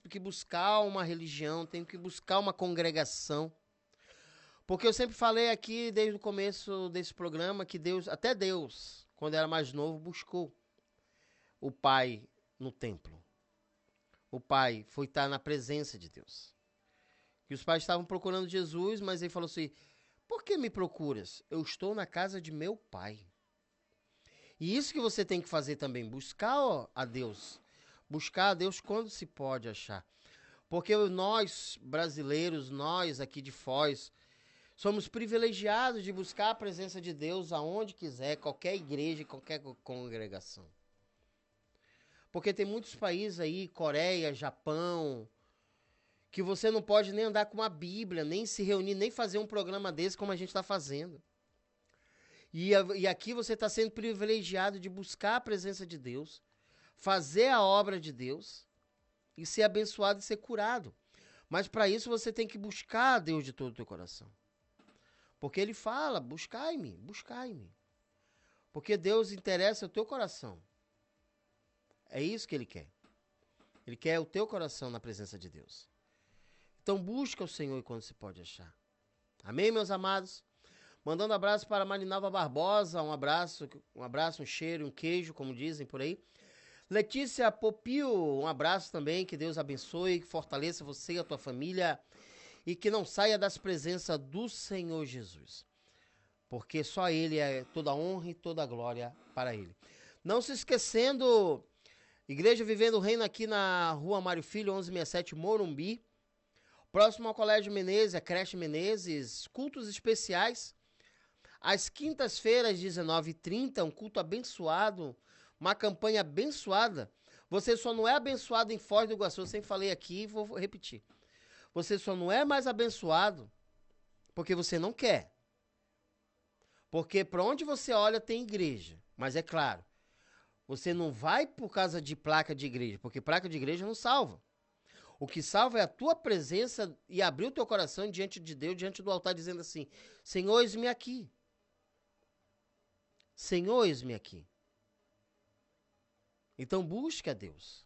que buscar uma religião, tenho que buscar uma congregação. Porque eu sempre falei aqui, desde o começo desse programa, que Deus, até Deus, quando era mais novo, buscou o Pai no templo. O Pai foi estar na presença de Deus. Que os pais estavam procurando Jesus, mas ele falou assim, por que me procuras? Eu estou na casa de meu Pai. E isso que você tem que fazer também, buscar a Deus. Buscar a Deus quando se pode achar. Porque nós, brasileiros, nós aqui de Foz, somos privilegiados de buscar a presença de Deus aonde quiser, qualquer igreja, qualquer congregação. Porque tem muitos países aí, Coreia, Japão, que você não pode nem andar com uma Bíblia, nem se reunir, nem fazer um programa desse como a gente está fazendo. E aqui você está sendo privilegiado de buscar a presença de Deus, fazer a obra de Deus e ser abençoado e ser curado. Mas para isso você tem que buscar a Deus de todo o teu coração. Porque ele fala, buscai-me, buscai-me. Porque Deus interessa o teu coração. É isso que ele quer. Ele quer o teu coração na presença de Deus. Então busca o Senhor quando se pode achar. Amém, meus amados? Mandando abraço para Marinalva Barbosa, um abraço, um cheiro, um queijo, como dizem por aí. Letícia Popio, um abraço também, que Deus abençoe, que fortaleça você e a tua família e que não saia das presenças do Senhor Jesus. Porque só Ele é toda honra e toda glória para Ele. Não se esquecendo, Igreja Vivendo o Reino aqui na Rua Mário Filho, 1167, Morumbi. Próximo ao Colégio Menezes, a Creche Menezes, cultos especiais. Às quintas-feiras, 19h30, um culto abençoado, uma campanha abençoada. Você só não é abençoado em Foz do Iguaçu, eu sempre falei aqui e vou repetir. Você só não é mais abençoado porque você não quer. Porque para onde você olha tem igreja, mas é claro, você não vai por causa de placa de igreja, porque placa de igreja não salva. O que salva é a tua presença e abrir o teu coração diante de Deus, diante do altar, dizendo assim, Senhor, eis-me aqui. Senhor, eis-me aqui. Então busque a Deus.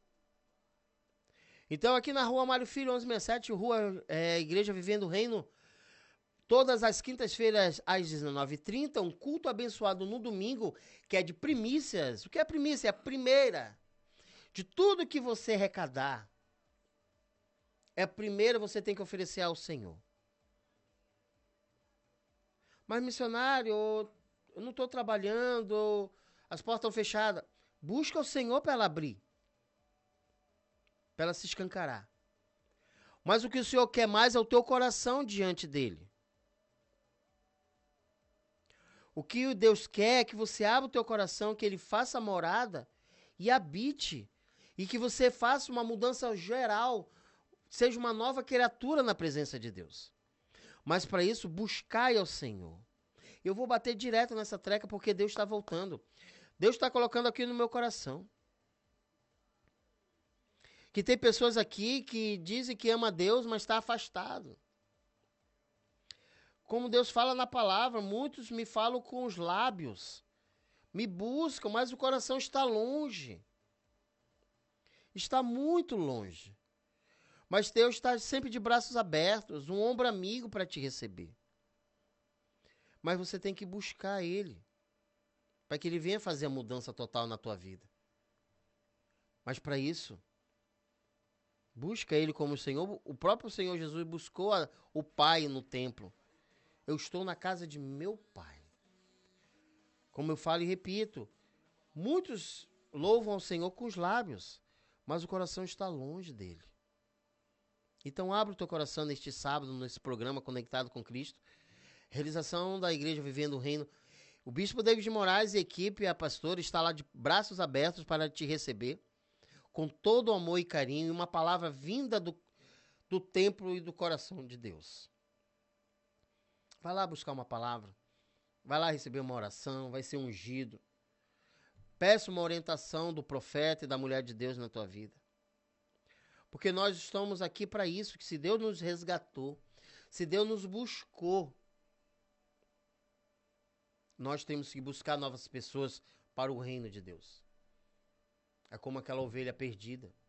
Então aqui na Rua Mário Filho, 1167, Igreja Vivendo o Reino, todas as quintas-feiras às 19h30, um culto abençoado no domingo, que é de primícias. O que é primícia? É a primeira de tudo que você arrecadar. É a primeira você tem que oferecer ao Senhor. Mas missionário, eu não estou trabalhando, as portas estão fechadas. Busca o Senhor para ela abrir. Para ela se escancarar. Mas o que o Senhor quer mais é o teu coração diante dele. O que Deus quer é que você abra o teu coração, que ele faça morada e habite. E que você faça uma mudança geral, seja uma nova criatura na presença de Deus. Mas para isso, buscai ao Senhor. Eu vou bater direto nessa treca porque Deus está voltando. Deus está colocando aqui no meu coração. Que tem pessoas aqui que dizem que ama Deus, mas está afastado. Como Deus fala na palavra, muitos me falam com os lábios. Me buscam, mas o coração está longe. Está muito longe. Mas Deus está sempre de braços abertos, um ombro amigo para te receber. Mas você tem que buscar Ele, para que Ele venha fazer a mudança total na tua vida. Mas para isso, busca Ele como o Senhor. O próprio Senhor Jesus buscou o Pai no templo. Eu estou na casa de meu Pai. Como eu falo e repito, muitos louvam ao Senhor com os lábios, mas o coração está longe dele. Então abre o teu coração neste sábado, nesse programa Conectado com Cristo. Realização da Igreja Vivendo o Reino. O Bispo David Moraes e a equipe, a pastora, está lá de braços abertos para te receber, com todo o amor e carinho, e uma palavra vinda do templo e do coração de Deus. Vai lá buscar uma palavra, vai lá receber uma oração, vai ser ungido. Peça uma orientação do profeta e da mulher de Deus na tua vida. Porque nós estamos aqui para isso, que se Deus nos resgatou, se Deus nos buscou, nós temos que buscar novas pessoas para o reino de Deus. É como aquela ovelha perdida.